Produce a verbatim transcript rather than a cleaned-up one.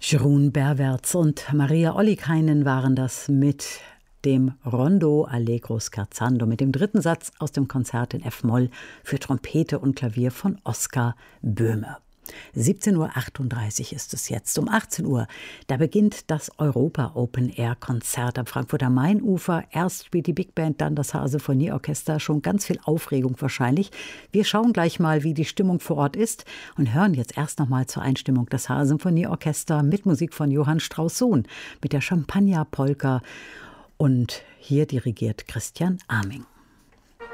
Jeroen Berwerts und Maria Ollikainen waren das mit dem Rondo Allegro Scherzando, mit dem dritten Satz aus dem Konzert in F-Moll für Trompete und Klavier von Oskar Böhme. siebzehn Uhr achtunddreißig ist es jetzt. Um achtzehn Uhr, da beginnt das Europa Open Air Konzert am Frankfurter Mainufer. Erst spielt die Big Band, dann das Haar-Symphonieorchester. Schon ganz viel Aufregung wahrscheinlich. Wir schauen gleich mal, wie die Stimmung vor Ort ist und hören jetzt erst noch mal zur Einstimmung das Haar-Symphonieorchester mit Musik von Johann Strauss-Sohn mit der Champagner-Polka. Und hier dirigiert Christian Arming.